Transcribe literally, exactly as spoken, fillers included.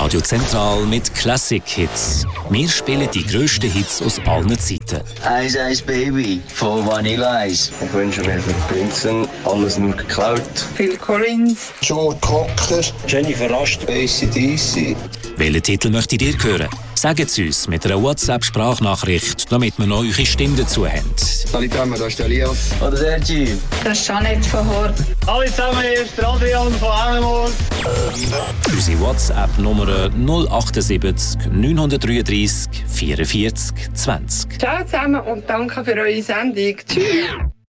Radio Zentral mit Classic Hits. Wir spielen die grössten Hits aus allen Zeiten. Ice Ice Baby von Vanilla Ice. Ich wünsche mir für Prinzen alles nur geklaut. Phil Collins. Joe Cocker. Jennifer Last. A C D C. Welchen Titel möchtet ihr hören? Sagt es uns mit einer WhatsApp-Sprachnachricht, damit wir noch eure Stimme dazu haben. Hallo zusammen, da ist der Elias. Oder der G. Das ist Jeanette von Hort. Hallo zusammen, hier ist Adrian von Ennemol. Unsere WhatsApp-Nummer null acht sieben neun drei drei vierundvierzig zwanzig. Ciao zusammen und danke für eure Sendung. Tschüss.